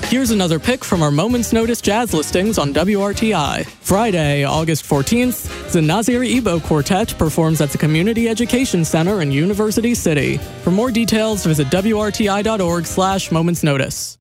Here's another pick from our Moments Notice jazz listings on WRTI. Friday, August 14th, the Nazir Ebo Quartet performs at the Community Education Center in University City. For more details, visit WRTI.org/momentsnotice.